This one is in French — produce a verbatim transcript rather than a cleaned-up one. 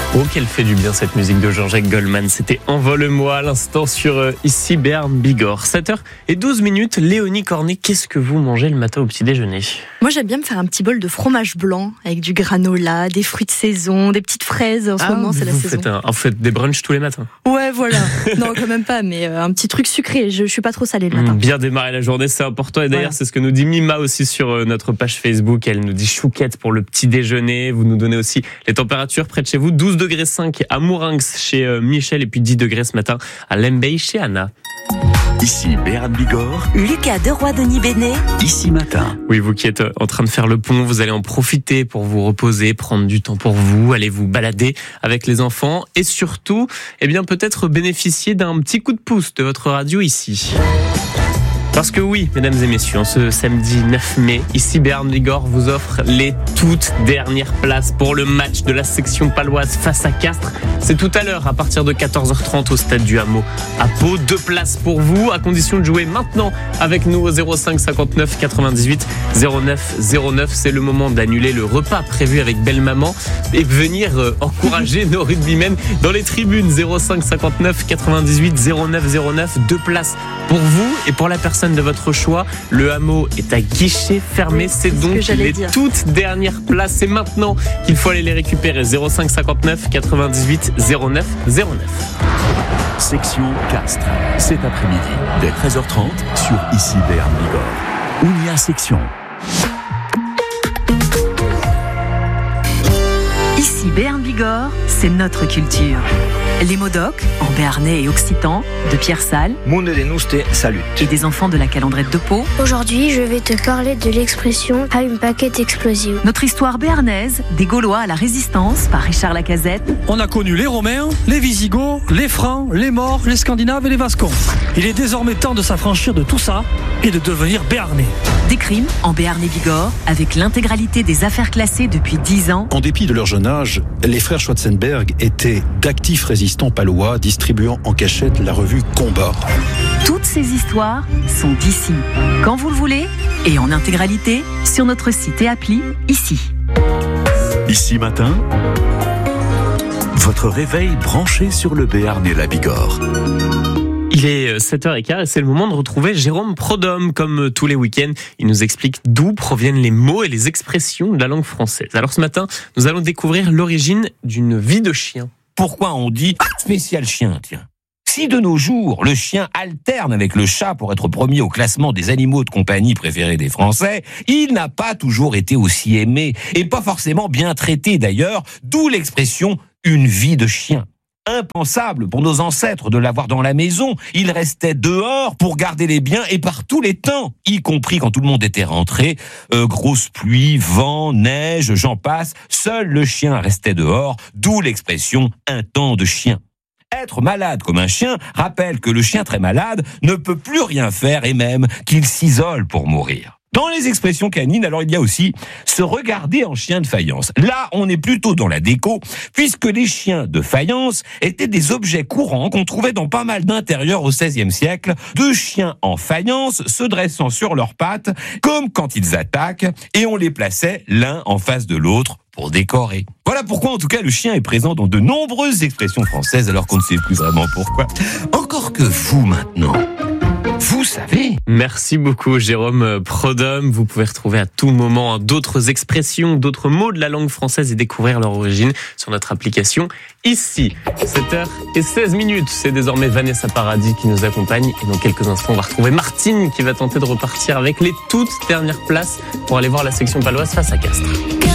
Oh, qu'elle fait du bien cette musique de Jean-Jacques Goldman. C'était Envole-moi à l'instant sur euh, ici Béarn Bigorre. sept heures douze minutes. Léonie Cornet, qu'est-ce que vous mangez le matin au petit déjeuner ? Moi, j'aime bien me faire un petit bol de fromage blanc avec du granola, des fruits de saison, des petites fraises. En ce ah, moment, c'est la vous saison. Faites un, en fait des brunchs tous les matins. Ouais, voilà. Non, quand même pas, mais euh, un petit truc sucré. Je, je suis pas trop salée le matin. Mmh, bien démarrer la journée, c'est important. Et d'ailleurs, voilà. C'est ce que nous dit Mima aussi sur euh, notre page Facebook. Elle nous dit chouquette pour le petit déjeuner. Vous nous donnez aussi les températures près de chez vous. douze degrés cinq à Mourinx chez euh, Michel et puis dix degrés ce matin à Lembey chez Anna. Ici Béarn Bigorre, Lucas Deroy-Denis Bénet, ici matin. Oui, vous qui êtes en train de faire le pont, vous allez en profiter pour vous reposer, prendre du temps pour vous, aller vous balader avec les enfants et surtout, eh bien peut-être bénéficier d'un petit coup de pouce de votre radio ici. Parce que oui, mesdames et messieurs, en ce samedi neuf mai, ici Béarn Bigorre vous offre les toutes dernières places pour le match de la section paloise face à Castres. C'est tout à l'heure, à partir de quatorze heures trente au stade du Hameau à Pau. Deux places pour vous, à condition de jouer maintenant avec nous au zéro cinq cinquante-neuf quatre-vingt-dix-huit zéro neuf zéro neuf. C'est le moment d'annuler le repas prévu avec belle maman et venir euh, encourager nos rugbymen dans les tribunes. Zéro cinq cinquante-neuf quatre-vingt-dix-huit zéro neuf zéro neuf. Deux places pour vous et pour la personne de votre choix. Le Hameau est à guichet fermé. Oui, c'est, c'est donc les dire. toutes dernières places. C'est maintenant qu'il faut aller les récupérer. Zéro cinq cinquante-neuf quatre-vingt-dix-huit zéro neuf zéro neuf. Section Castres, cet après-midi, dès treize heures trente, sur ici Béarn Bigorre. Ounia Section. Ici Béarn Bigorre, c'est notre culture. Les modocs, en béarnais et occitan, de Pierre Salle. Monde de nous te salut. Et des enfants de la calandrette de Pau. Aujourd'hui, je vais te parler de l'expression « à une paquette explosive ». Notre histoire béarnaise, des Gaulois à la Résistance, par Richard Lacazette. On a connu les Romains, les Visigoths, les Francs, les Maures, les Scandinaves et les Vascons. Il est désormais temps de s'affranchir de tout ça et de devenir béarnais. Des crimes en Béarn et Bigorre, avec l'intégralité des affaires classées depuis dix ans. En dépit de leur jeune âge, les frères Schwarzenberg étaient d'actifs résistants palois distribuant en cachette la revue Combat. Toutes ces histoires sont d'ici, quand vous le voulez, et en intégralité sur notre site et appli ici. Ici matin, votre réveil branché sur le Béarn et la Bigorre. Il est sept heures quinze et c'est le moment de retrouver Jérôme Prodhomme. Comme tous les week-ends, il nous explique d'où proviennent les mots et les expressions de la langue française. Alors ce matin, nous allons découvrir l'origine d'une vie de chien. Pourquoi on dit spécial chien, tiens ? Si de nos jours, le chien alterne avec le chat pour être premier au classement des animaux de compagnie préférés des Français, il n'a pas toujours été aussi aimé, et pas forcément bien traité d'ailleurs, d'où l'expression « une vie de chien ». Impensable pour nos ancêtres de l'avoir dans la maison. Il restait dehors pour garder les biens et par tous les temps, y compris quand tout le monde était rentré. Euh, grosse pluie, vent, neige, j'en passe. Seul le chien restait dehors, d'où l'expression « un temps de chien ». Être malade comme un chien rappelle que le chien très malade ne peut plus rien faire et même qu'il s'isole pour mourir. Dans les expressions canines, alors il y a aussi se regarder en chien de faïence. Là, on est plutôt dans la déco, puisque les chiens de faïence étaient des objets courants qu'on trouvait dans pas mal d'intérieurs au seizième siècle, deux chiens en faïence se dressant sur leurs pattes, comme quand ils attaquent, et on les plaçait l'un en face de l'autre pour décorer. Voilà pourquoi, en tout cas, le chien est présent dans de nombreuses expressions françaises, alors qu'on ne sait plus vraiment pourquoi. Encore que vous, maintenant... Vous savez. Merci beaucoup Jérôme Prodhomme. Vous pouvez retrouver à tout moment d'autres expressions, d'autres mots de la langue française et découvrir leur origine sur notre application ici. sept heures seize minutes. C'est désormais Vanessa Paradis qui nous accompagne. Et dans quelques instants, on va retrouver Martine qui va tenter de repartir avec les toutes dernières places pour aller voir la section paloise face à Castres.